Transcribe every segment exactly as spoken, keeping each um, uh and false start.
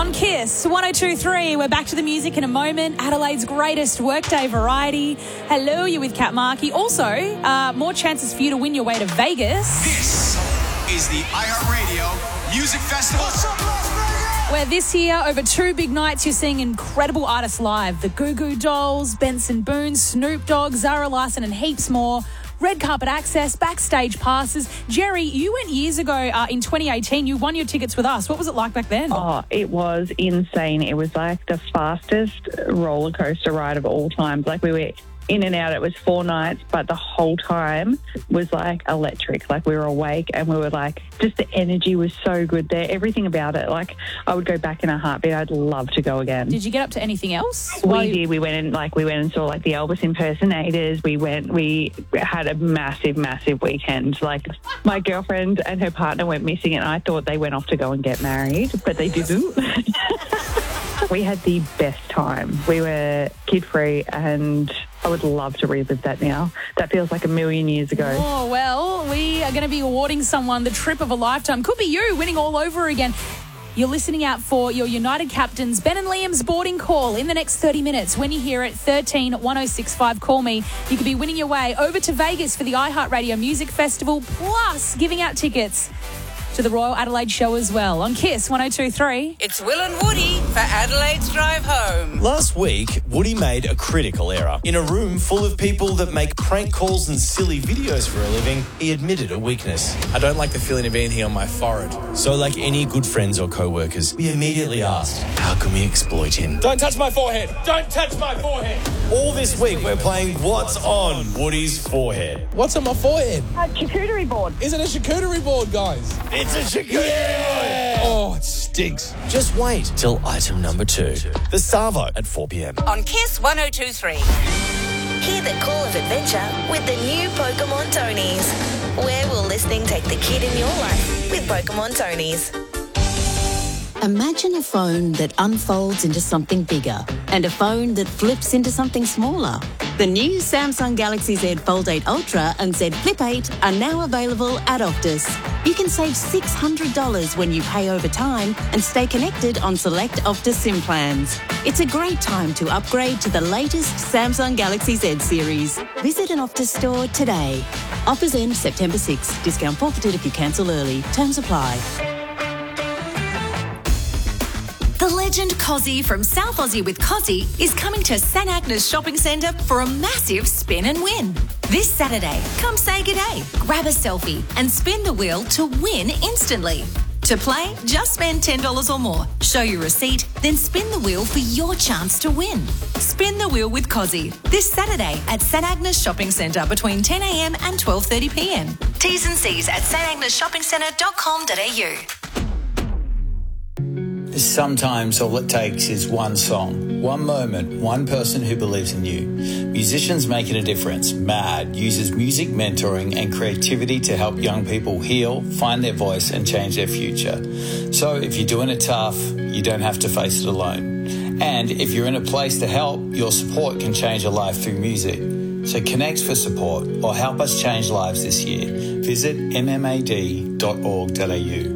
On Kiss one oh two point three, we're back to the music in a moment. Adelaide's greatest workday variety. Hello, you're with Kat Markey. Also, uh, more chances for you to win your way to Vegas. This is the iHeartRadio Music Festival. What's up, Las Vegas? Where this year, over two big nights, you're seeing incredible artists live. The Goo Goo Dolls, Benson Boone, Snoop Dogg, Zara Larsson and heaps more. Red carpet access, backstage passes. Jerry, you went years ago uh, in twenty eighteen. You won your tickets with us. What was it like back then? Oh, it was insane. It was like the fastest roller coaster ride of all time. Like we were in and out. It was four nights, but the whole time was like electric. Like we were awake and we were like, just the energy was so good there. Everything about it. Like I would go back in a heartbeat. I'd love to go again. Did you get up to anything else? We While you- did. We went and like we went and saw like the Elvis impersonators. We went. We had a massive, massive weekend. Like my girlfriend and her partner went missing, and I thought they went off to go and get married, but they didn't. We had the best time. We were kid-free, and I would love to relive that now. That feels like a million years ago. Oh, well, we are going to be awarding someone the trip of a lifetime. Could be you winning all over again. You're listening out for your United Captains, Ben and Liam's boarding call in the next thirty minutes. When you hear it, thirteen one oh six five, call me. You could be winning your way over to Vegas for the iHeartRadio Music Festival, plus giving out tickets to the Royal Adelaide Show as well. On Kiss one oh two point three. It's Will and Woody for Adelaide's Drive Home. Last week, Woody made a critical error. In a room full of people that make prank calls and silly videos for a living, he admitted a weakness. I don't like the feeling of anything on my forehead. So like any good friends or co-workers, we immediately asked, how can we exploit him? Don't touch my forehead! Don't touch my forehead! All this week, we're playing What's on Woody's Forehead. What's on my forehead? A charcuterie board. Is it a charcuterie board, guys? It's a charcuterie board! Oh, it stinks. Just wait till item number two. The Savo at four p.m. On Kiss one oh two point three. Hear the call of adventure with the new Pokemon Tonies. Where will listening take the kid in your life with Pokemon Tonies? Imagine a phone that unfolds into something bigger and a phone that flips into something smaller. The new Samsung Galaxy Z Fold eight Ultra and Z Flip eight are now available at Optus. You can save six hundred dollars when you pay over time and stay connected on select Optus SIM plans. It's a great time to upgrade to the latest Samsung Galaxy Z series. Visit an Optus store today. Offers end September sixth. Discount forfeited if you cancel early. Terms apply. The legend Cozzy from South Aussie with Cozzy is coming to St Agnes Shopping Centre for a massive spin and win. This Saturday, come say g'day, grab a selfie and spin the wheel to win instantly. To play, just spend ten dollars or more, show your receipt, then spin the wheel for your chance to win. Spin the wheel with Cozzy this Saturday at St Agnes Shopping Centre between ten a.m. and twelve thirty p.m. T's and C's at s t agnes shopping centre dot com dot a u. Sometimes all it takes is one song, one moment, one person who believes in you. Musicians Making a Difference, MAD, uses music mentoring and creativity to help young people heal, find their voice and change their future. So if you're doing it tough, you don't have to face it alone. And if you're in a place to help, your support can change a life through music. So connect for support or help us change lives this year. Visit m m a d dot org dot a u.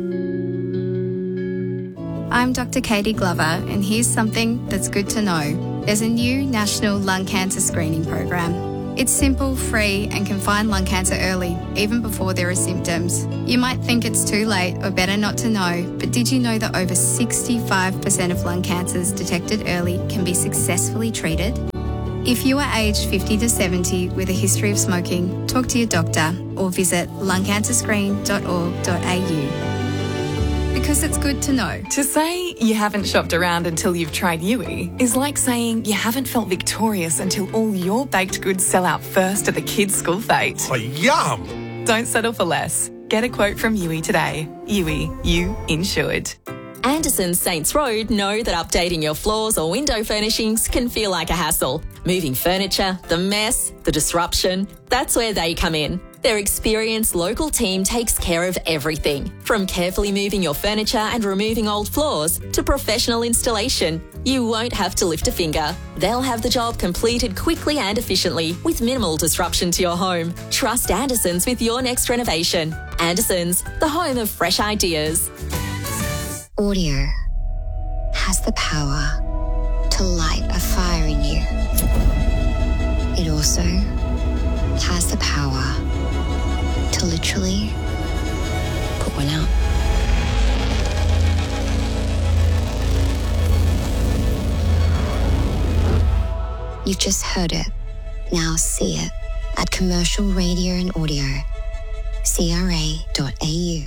I'm Doctor Katie Glover, and here's something that's good to know. There's a new national lung cancer screening program. It's simple, free, and can find lung cancer early, even before there are symptoms. You might think it's too late or better not to know, but did you know that over sixty-five percent of lung cancers detected early can be successfully treated? If you are aged fifty to seventy with a history of smoking, talk to your doctor or visit lung cancer screen dot org dot a u. Because it's good to know. To say you haven't shopped around until you've tried Yui is like saying you haven't felt victorious until all your baked goods sell out first at the kids' school fete. Oh, yum! Don't settle for less. Get a quote from Yui today. Yui, you insured. Anderson Saints Road know that updating your floors or window furnishings can feel like a hassle. Moving furniture, the mess, the disruption, that's where they come in. Their experienced local team takes care of everything, from carefully moving your furniture and removing old floors to professional installation. You won't have to lift a finger. They'll have the job completed quickly and efficiently with minimal disruption to your home. Trust Anderson's with your next renovation. Anderson's, the home of fresh ideas. Audio has the power to light a fire in you. It also has the power to literally put one out. You've just heard it. Now see it at Commercial Radio and Audio, c r a dot a u.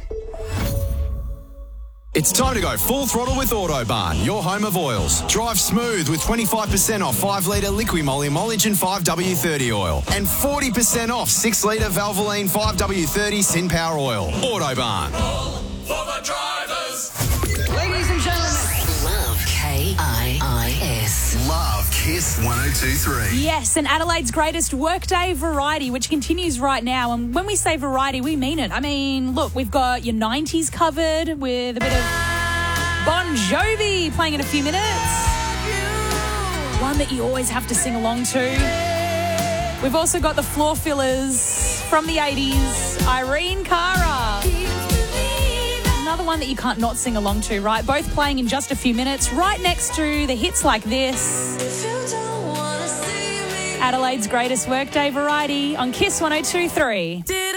It's time to go full throttle with Autobarn, your home of oils. Drive smooth with twenty-five percent off five litre Liqui-Moly Molygen five W thirty oil and forty percent off six litre Valvoline five W thirty Sin Power oil. Autobarn. For the drivers. Ladies and gentlemen. Love K I I S. Love Kiss one oh two three. Yes, and Adelaide's greatest workday variety, which continues right now. And when we say variety, we mean it. I mean, look, we've got your nineties covered with a bit of Bon Jovi playing in a few minutes. One that you always have to sing along to. We've also got the floor fillers from the eighties, Irene Cara. Another one that you can't not sing along to, right? Both playing in just a few minutes, right next to the hits like this. Adelaide's greatest workday variety on Kiss one oh two three.